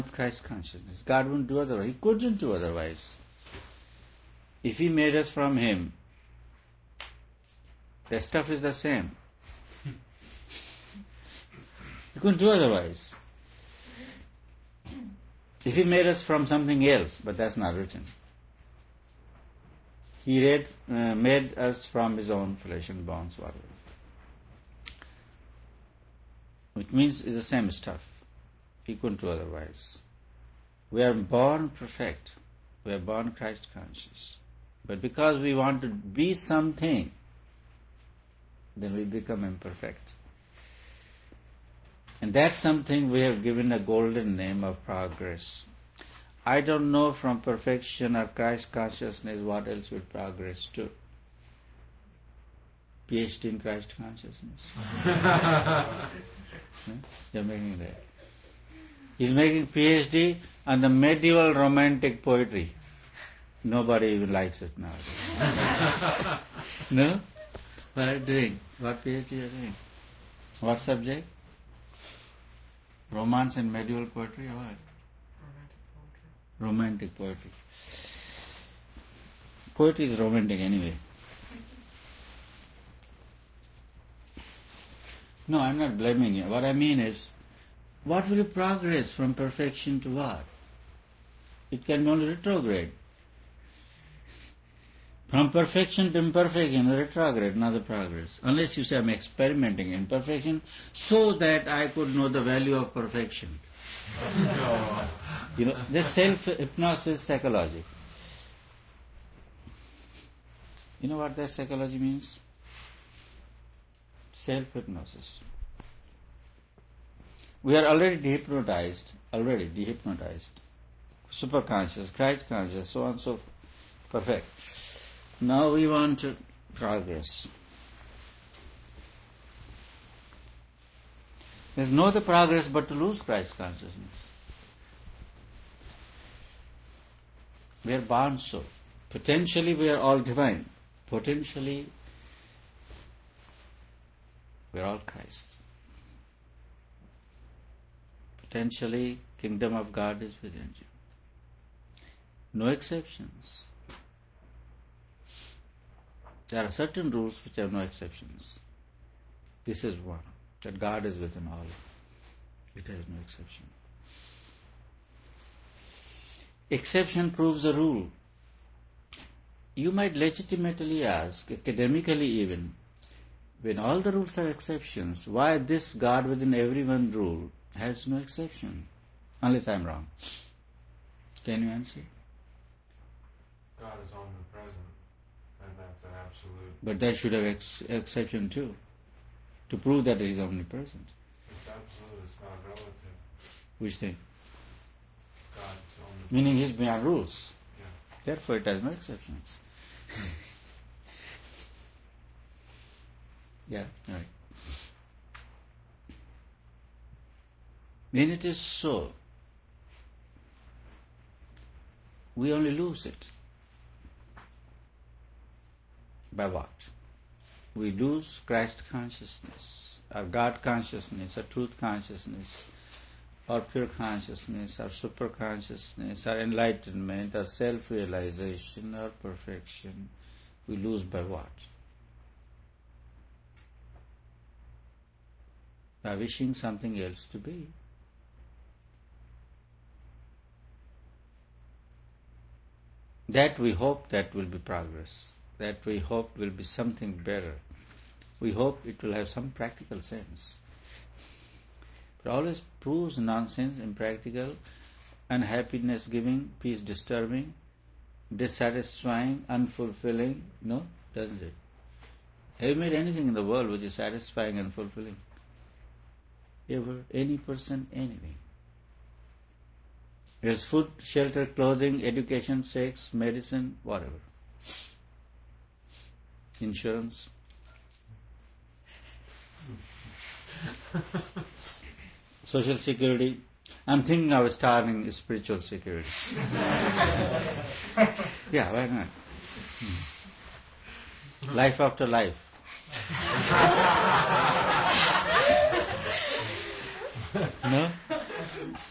Christ consciousness. God wouldn't do otherwise. He couldn't do otherwise. If He made us from Him, the stuff is the same. He couldn't do otherwise. If He made us from something else, but that's not written. He made us from His own flesh and bones, whatever. Which means it's the same stuff. He couldn't do otherwise. We are born perfect. We are born Christ conscious. But because we want to be something, then we become imperfect. And that's something we have given a golden name of progress. I don't know from perfection or Christ consciousness what else will progress to. PhD in Christ consciousness. You're making that. He's making PhD on the medieval romantic poetry. Nobody even likes it now. No? What are you doing? What PhD are you doing? What subject? Romance and medieval poetry or what? Romantic poetry. Poetry is romantic anyway. No, I'm not blaming you. What I mean is, what will you progress from perfection to what? It can be only retrograde. From perfection to imperfection, retrograde, not the progress. Unless you say I'm experimenting in perfection so that I could know the value of perfection. You know, this self-hypnosis psychology. You know what that psychology means? Self-hypnosis. We are already dehypnotized, superconscious, Christ conscious, so on, so perfect. Now we want to progress. There's no other progress but to lose Christ consciousness. We are born so. Potentially we are all divine. Potentially we are all Christ. Potentially kingdom of God is within you. No exceptions. There are certain rules which have no exceptions. This is one, that God is within all. It has no exception. Exception proves the rule. You might legitimately ask, academically even, when all the rules are exceptions, why this God within every one rule has no exception? Unless I am wrong. Can you answer? God is omnipresent. And that's an absolute. But that should have exception too, to prove that it is omnipresent. It's absolute, it's not relative. Which thing? God's omnipresent. Meaning He is beyond rules. Yeah. Therefore it has no exceptions. Yeah, right. When it is so, we only lose it. By what? We lose Christ consciousness, or God consciousness, or truth consciousness, or pure consciousness, or super consciousness, or enlightenment, or self-realization, or perfection. We lose by what? By wishing something else to be. That we hope that will be progress. That we hope will be something better. We hope it will have some practical sense. But always proves nonsense, impractical, unhappiness giving, peace disturbing, dissatisfying, unfulfilling. No, doesn't it? Have you made anything in the world which is satisfying and fulfilling? Ever? Any person? Anything? There's food, shelter, clothing, education, sex, medicine, whatever. Insurance. Social security. I'm thinking of starting spiritual security. Yeah, why not? Life after life. No?